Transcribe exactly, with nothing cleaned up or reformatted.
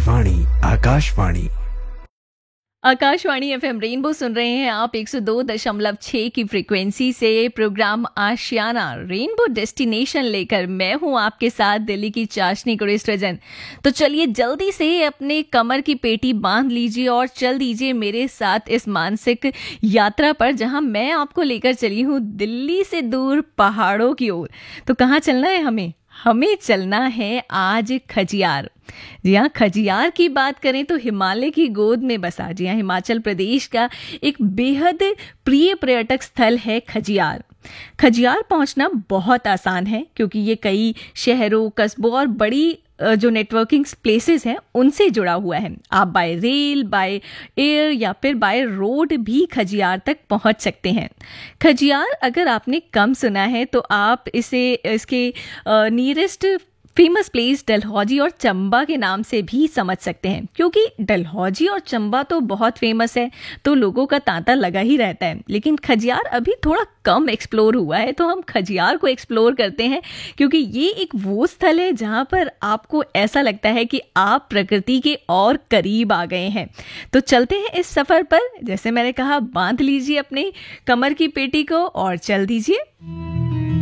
Akashvani Akashvani Akashvani FM rainbow सुन रहे हैं आप एक सौ दो दशमलव छह की फ्रीक्वेंसी से। प्रोग्राम आशियाना रेनबो डेस्टिनेशन लेकर मैं हूं आपके साथ दिल्ली की चाशनी कुरेश रजन। तो चलिए जल्दी से अपने कमर की पेटी बांध लीजिए और चल दीजिए मेरे साथ इस मानसिक यात्रा पर, जहां मैं आपको लेकर चली हूं दिल्ली से दूर पहाड़ों की ओर। तो कहाँ चलना है हमें? हमें चलना है आज खजियार। जी हाँ, खजियार की बात करें तो हिमालय की गोद में बसा, जी हाँ, हिमाचल प्रदेश का एक बेहद प्रिय पर्यटक स्थल है खजियार। खजियार पहुंचना बहुत आसान है क्योंकि ये कई शहरों, कस्बों और बड़ी जो नेटवर्किंग प्लेसेस हैं उनसे जुड़ा हुआ है। आप बाय रेल, बाय एयर या फिर बाय रोड भी खजियार तक पहुंच सकते हैं। खजियार अगर आपने कम सुना है तो आप इसे इसके नियरेस्ट फेमस प्लेस डलहौजी और चंबा के नाम से भी समझ सकते हैं, क्योंकि डलहौजी और चंबा तो बहुत फेमस है तो लोगों का तांता लगा ही रहता है। लेकिन खजियार अभी थोड़ा कम एक्सप्लोर हुआ है, तो हम खजियार को एक्सप्लोर करते हैं क्योंकि ये एक वो स्थल है जहाँ पर आपको ऐसा लगता है कि आप प्रकृति के और करीब आ गए हैं। तो चलते हैं इस सफ़र पर। जैसे मैंने कहा, बांध लीजिए अपने कमर की पेटी को और चल दीजिए।